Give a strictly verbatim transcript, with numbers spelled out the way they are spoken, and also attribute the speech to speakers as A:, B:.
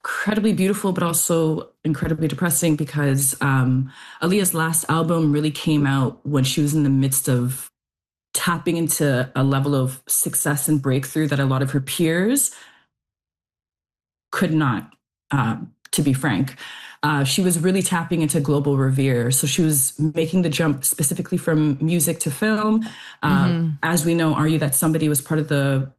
A: incredibly beautiful, but also incredibly depressing because um, Aaliyah's last album really came out when she was in the midst of tapping into a level of success and breakthrough that a lot of her peers could not, um, to be frank. Uh, she was really tapping into global revere. So she was making the jump specifically from music to film. Uh,
B: Mm-hmm.
A: as we know, Are You That Somebody was part of the